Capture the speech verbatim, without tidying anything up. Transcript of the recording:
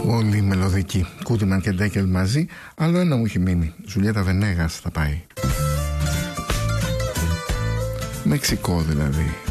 Όλοι μελωδικοί. Κούτιμαν και Ντέκελ μαζί. Άλλο ένα μου έχει μείνει. Ζουλιέτα Βενέγας θα πάει. Μεξικό δηλαδή.